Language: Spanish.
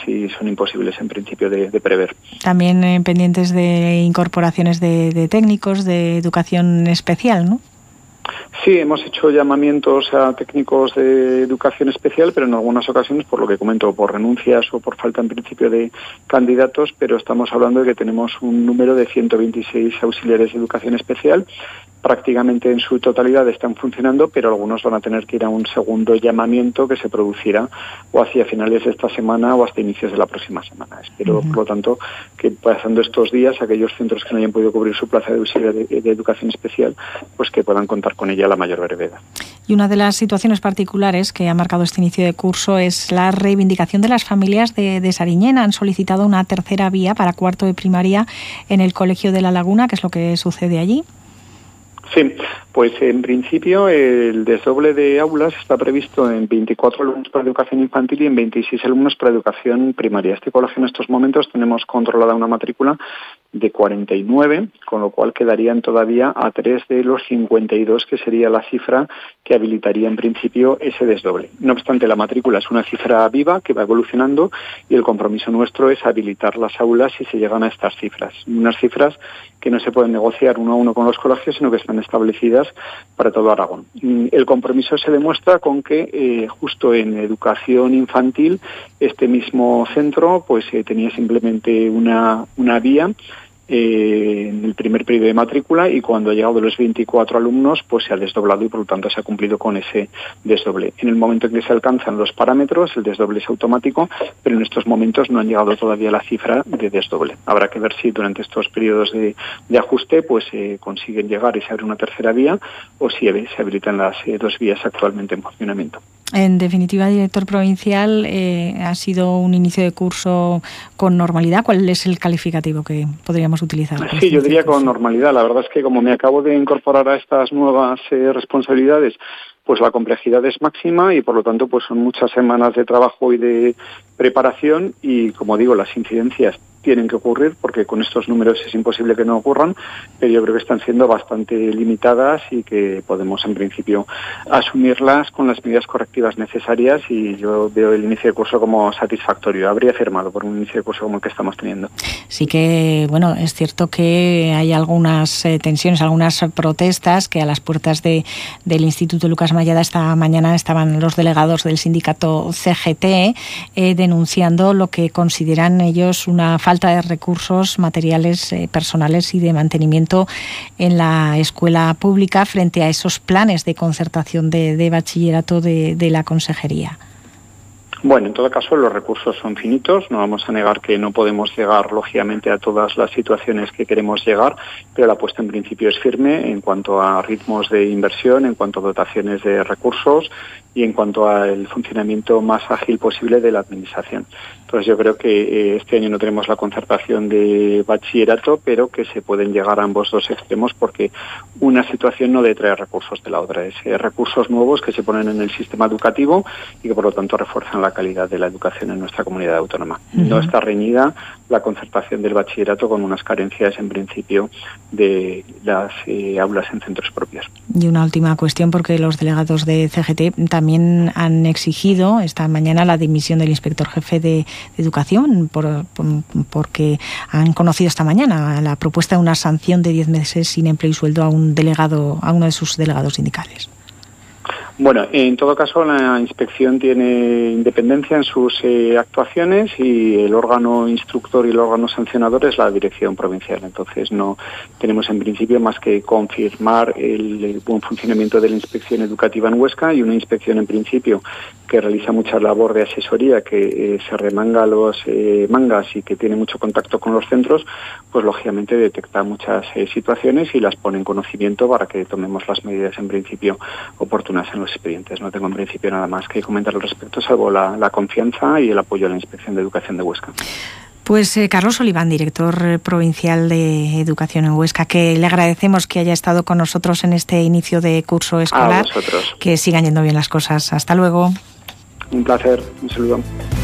y son imposibles en principio de prever. También pendientes de incorporaciones de técnicos de educación especial, ¿no? Sí, hemos hecho llamamientos a técnicos de educación especial, pero en algunas ocasiones, por lo que comento, por renuncias o por falta en principio de candidatos, pero estamos hablando de que tenemos un número de 126 auxiliares de educación especial. Prácticamente en su totalidad están funcionando, pero algunos van a tener que ir a un segundo llamamiento que se producirá o hacia finales de esta semana o hasta inicios de la próxima semana. Espero, por lo tanto, que pasando estos días, aquellos centros que no hayan podido cubrir su plaza de auxiliar de educación especial, pues que puedan contar con ella a la mayor brevedad. Y una de las situaciones particulares que ha marcado este inicio de curso es la reivindicación de las familias de Sariñena. Han solicitado una tercera vía para cuarto de primaria en el Colegio de la Laguna. ¿Qué es lo que sucede allí? Sí, pues en principio el desdoble de aulas está previsto en 24 alumnos para educación infantil y en 26 alumnos para educación primaria. Este colegio en estos momentos tenemos controlada una matrícula de 49, con lo cual quedarían todavía a 3 de los 52, que sería la cifra que habilitaría en principio ese desdoble. No obstante, la matrícula es una cifra viva que va evolucionando y el compromiso nuestro es habilitar las aulas si se llegan a estas cifras. Unas cifras que no se pueden negociar uno a uno con los colegios, sino que están establecidas para todo Aragón. El compromiso se demuestra con que justo en educación infantil este mismo centro pues tenía simplemente una vía en el primer periodo de matrícula, y cuando ha llegado de los 24 alumnos pues se ha desdoblado y por lo tanto se ha cumplido con ese desdoble. En el momento en que se alcanzan los parámetros, el desdoble es automático, pero en estos momentos no han llegado todavía a la cifra de desdoble. Habrá que ver si durante estos periodos de ajuste pues consiguen llegar y se abre una tercera vía, o si se habilitan las dos vías actualmente en funcionamiento. En definitiva, director provincial, ha sido un inicio de curso con normalidad. ¿Cuál es el calificativo que podríamos utilizar? Sí, yo diría con normalidad. La verdad es que como me acabo de incorporar a estas nuevas responsabilidades, pues la complejidad es máxima y por lo tanto pues son muchas semanas de trabajo y de preparación, y como digo, las incidencias tienen que ocurrir porque con estos números es imposible que no ocurran, pero yo creo que están siendo bastante limitadas y que podemos en principio asumirlas con las medidas correctivas necesarias, y yo veo el inicio de curso como satisfactorio. Habría firmado por un inicio de curso como el que estamos teniendo. Sí que, bueno, es cierto que hay algunas tensiones, algunas protestas, que a las puertas del Instituto Lucas Mayada esta mañana estaban los delegados del sindicato CGT denunciando lo que consideran ellos una falta de recursos materiales, personales y de mantenimiento en la escuela pública frente a esos planes de concertación de bachillerato de la Consejería. Bueno, en todo caso los recursos son finitos, no vamos a negar que no podemos llegar lógicamente a todas las situaciones que queremos llegar, pero la apuesta en principio es firme en cuanto a ritmos de inversión, en cuanto a dotaciones de recursos y en cuanto al funcionamiento más ágil posible de la administración. Entonces yo creo que este año no tenemos la concertación de bachillerato, pero que se pueden llegar a ambos dos extremos porque una situación no detrae recursos de la otra. Es recursos nuevos que se ponen en el sistema educativo y que por lo tanto refuerzan la calidad de la educación en nuestra comunidad autónoma. No está reñida la concertación del bachillerato con unas carencias en principio de las aulas en centros propios. Y una última cuestión, porque los delegados de CGT también han exigido esta mañana la dimisión del inspector jefe de Educación porque han conocido esta mañana la propuesta de una sanción de 10 meses sin empleo y sueldo a uno de sus delegados sindicales. Bueno, en todo caso la inspección tiene independencia en sus actuaciones y el órgano instructor y el órgano sancionador es la dirección provincial. Entonces no tenemos en principio más que confirmar el buen funcionamiento de la inspección educativa en Huesca, y una inspección en principio que realiza mucha labor de asesoría, que se remanga los mangas y que tiene mucho contacto con los centros, pues lógicamente detecta muchas situaciones y las pone en conocimiento para que tomemos las medidas en principio oportunas en los expedientes. No tengo en principio nada más que comentar al respecto, salvo la confianza y el apoyo a la Inspección de Educación de Huesca. Pues Carlos Oliván, director provincial de Educación en Huesca, que le agradecemos que haya estado con nosotros en este inicio de curso escolar. A vosotros. Que sigan yendo bien las cosas. Hasta luego. Un placer. Un saludo.